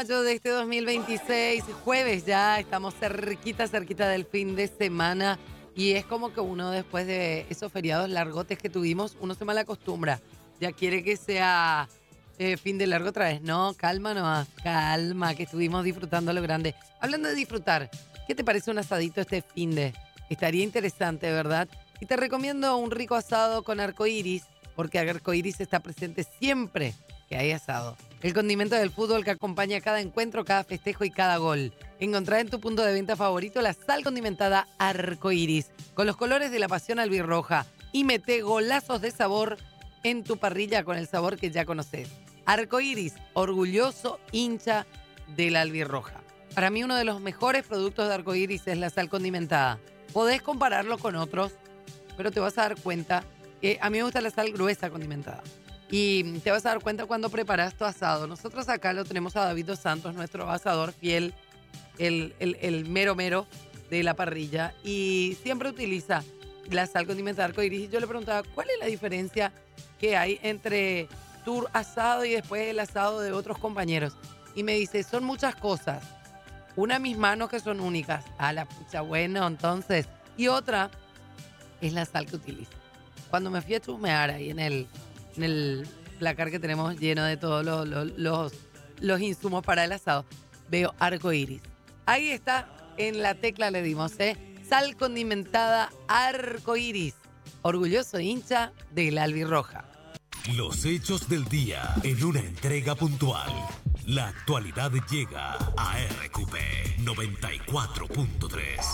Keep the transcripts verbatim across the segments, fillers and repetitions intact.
mayo de este dos mil veintiséis, jueves ya, estamos cerquita, cerquita del fin de semana y es como que uno después de esos feriados largotes que tuvimos, uno se malacostumbra, ya quiere que sea eh, fin de largo otra vez. No, calma nomás, calma, que estuvimos disfrutando lo grande. Hablando de disfrutar, ¿qué te parece un asadito este fin de? Estaría interesante, ¿verdad? Y te recomiendo un rico asado con arcoíris, porque arcoíris está presente siempre que hay asado. El condimento del fútbol que acompaña cada encuentro, cada festejo y cada gol. Encontrá en tu punto de venta favorito la sal condimentada Arcoíris, con los colores de la pasión albirroja. Y mete golazos de sabor en tu parrilla con el sabor que ya conoces. Arcoíris, orgulloso hincha de la albirroja. Para mí uno de los mejores productos de Arcoíris es la sal condimentada. Podés compararlo con otros, pero te vas a dar cuenta que a mí me gusta la sal gruesa condimentada. Y te vas a dar cuenta cuando preparas tu asado. Nosotros acá lo tenemos a David Dos Santos, nuestro asador fiel, el, el, el mero mero de la parrilla. Y siempre utiliza la sal condimentada arcoíris. Y yo le preguntaba, ¿cuál es la diferencia que hay entre tu asado y después el asado de otros compañeros? Y me dice, son muchas cosas. Una, mis manos que son únicas. A la pucha, bueno, entonces. Y otra es la sal que utiliza. Cuando me fui a chusmear ahí en el... en el placar que tenemos lleno de todos los, los, los, los insumos para el asado, veo arcoíris. Ahí está, en la tecla le dimos, ¿eh? Sal condimentada arcoíris. Orgulloso hincha de la albirroja. Los hechos del día en una entrega puntual. La actualidad llega a R Q P noventa y cuatro punto tres.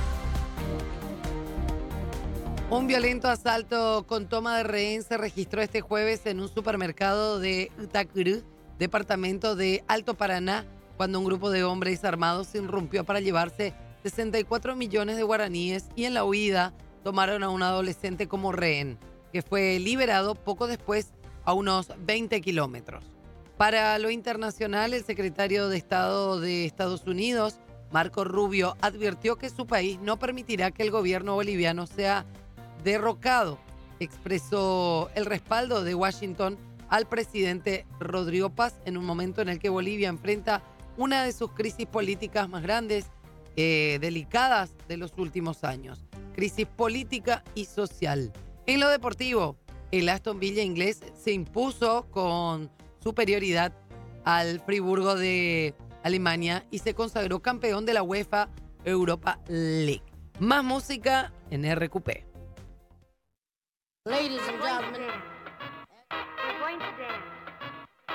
Un violento asalto con toma de rehén se registró este jueves en un supermercado de Itacurú, departamento de Alto Paraná, cuando un grupo de hombres armados irrumpió para llevarse sesenta y cuatro millones de guaraníes y en la huida tomaron a un adolescente como rehén, que fue liberado poco después a unos veinte kilómetros. Para lo internacional, el secretario de Estado de Estados Unidos, Marco Rubio, advirtió que su país no permitirá que el gobierno boliviano sea derrocado. Expresó el respaldo de Washington al presidente Rodrigo Paz en un momento en el que Bolivia enfrenta una de sus crisis políticas más grandes, eh, delicadas de los últimos años. Crisis política y social. En lo deportivo, el Aston Villa inglés se impuso con superioridad al Friburgo de Alemania y se consagró campeón de la UEFA Europa League. Más música en R Q P. Ladies and gentlemen,